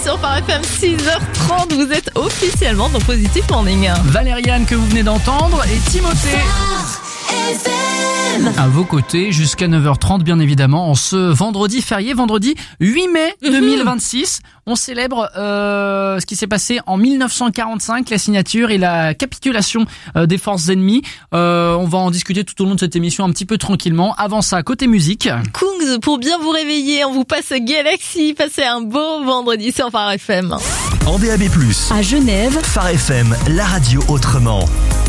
Sur Phare FM, 6h30, vous êtes officiellement dans Positive Morning. Valériane que vous venez d'entendre et Timothée à vos côtés jusqu'à 9h30 bien évidemment en ce vendredi férié, vendredi 8 mai 2026. On célèbre ce qui s'est passé en 1945, la signature et la capitulation des forces ennemies. On va en discuter tout au long de cette émission un petit peu tranquillement. Avant ça, côté musique, Kungs, pour bien vous réveiller, on vous passe Galaxy. Passez un beau vendredi sur Phare FM. En DAB+, À Genève, Phare FM, la radio autrement.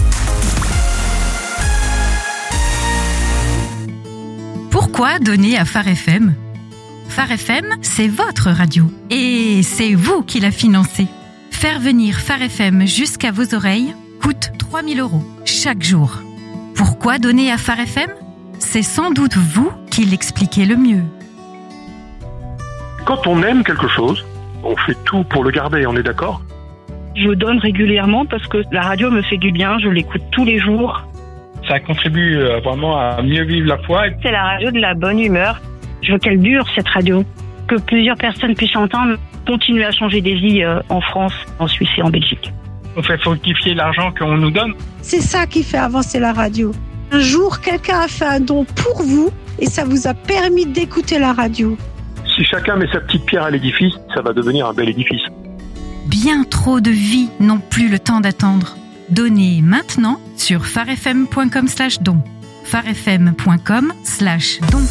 Pourquoi donner à Phare FM ? Phare FM, c'est votre radio. Et c'est vous qui la financez. Faire venir Phare FM jusqu'à vos oreilles coûte 3 000 € chaque jour. Pourquoi donner à Phare FM ? C'est sans doute vous qui l'expliquez le mieux. Quand on aime quelque chose, on fait tout pour le garder, on est d'accord ? Je donne régulièrement parce que la radio me fait du bien, je l'écoute tous les jours. Ça contribue vraiment à mieux vivre la foi. C'est la radio de la bonne humeur. Je veux qu'elle dure, cette radio. Que plusieurs personnes puissent entendre, continuer à changer des vies en France, en Suisse et en Belgique. On fait fructifier l'argent qu'on nous donne. C'est ça qui fait avancer la radio. Un jour, quelqu'un a fait un don pour vous et ça vous a permis d'écouter la radio. Si chacun met sa petite pierre à l'édifice, ça va devenir un bel édifice. Bien trop de vies n'ont plus le temps d'attendre. Donnez maintenant sur pharefm.com/don. pharefm.com/don.